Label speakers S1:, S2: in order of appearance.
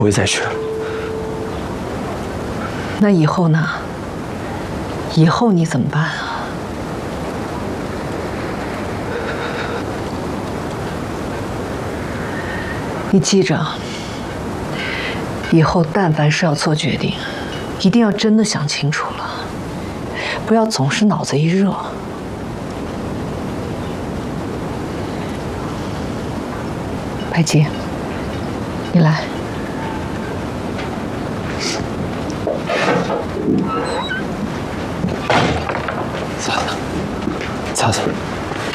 S1: 不会再去了。
S2: 那以后呢？以后你怎么办啊？你记着，以后但凡是要做决定，一定要真的想清楚了，不要总是脑子一热。白姬，你来。
S1: 擦擦，擦擦。